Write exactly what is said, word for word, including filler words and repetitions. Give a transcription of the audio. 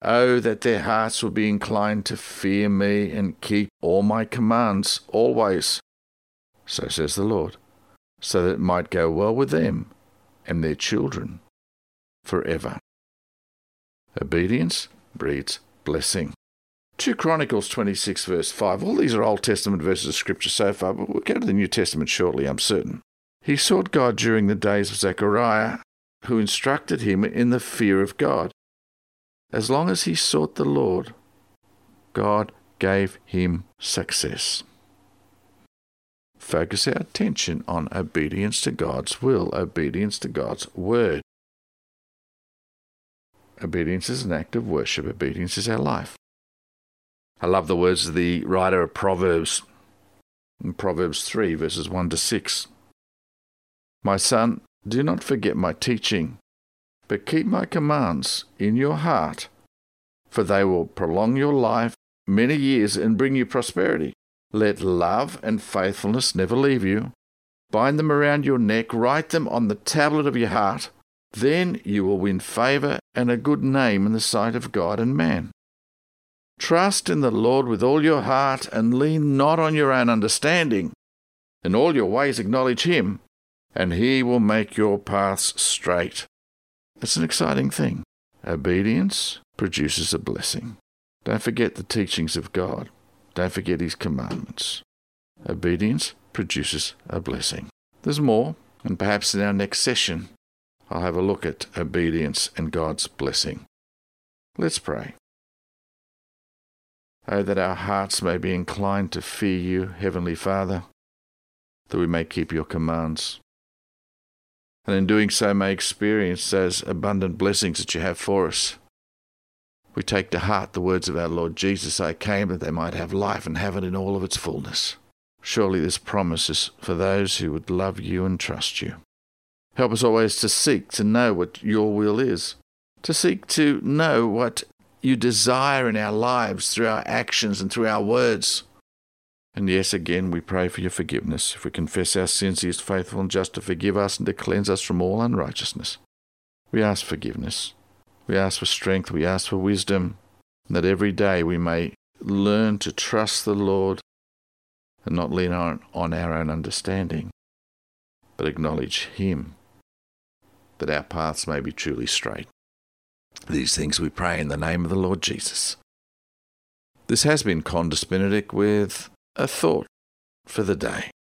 Oh, that their hearts would be inclined to fear me and keep all my commands always. So says the Lord, so that it might go well with them and their children forever. Obedience breeds blessing. Second Chronicles twenty-six verse five. All these are Old Testament verses of Scripture so far, but we'll go to the New Testament shortly, I'm certain. He sought God during the days of Zechariah, who instructed him in the fear of God. As long as he sought the Lord, God gave him success. Focus our attention on obedience to God's will, obedience to God's word. Obedience is an act of worship. Obedience is our life. I love the words of the writer of Proverbs, in Proverbs three, verses one to six. My son, do not forget my teaching, but keep my commands in your heart, for they will prolong your life many years and bring you prosperity. Let love and faithfulness never leave you. Bind them around your neck, write them on the tablet of your heart. Then you will win favour and a good name in the sight of God and man. Trust in the Lord with all your heart and lean not on your own understanding. In all your ways acknowledge him, and he will make your paths straight. It's an exciting thing. Obedience produces a blessing. Don't forget the teachings of God. Don't forget his commandments. Obedience produces a blessing. There's more, and perhaps in our next session, I'll have a look at obedience and God's blessing. Let's pray. Oh, that our hearts may be inclined to fear you, Heavenly Father, that we may keep your commands, and in doing so may experience those abundant blessings that you have for us. We take to heart the words of our Lord Jesus, I came that they might have life and have it in all of its fullness. Surely this promise is for those who would love you and trust you. Help us always to seek to know what your will is, to seek to know what you desire in our lives through our actions and through our words. And yes, again, we pray for your forgiveness. If we confess our sins, he is faithful and just to forgive us and to cleanse us from all unrighteousness. We ask forgiveness. We ask for strength. We ask for wisdom, and that every day we may learn to trust the Lord and not lean on, on our own understanding, but acknowledge him, that our paths may be truly straight. These things we pray in the name of the Lord Jesus. This has been Condis Benedict with a thought for the day.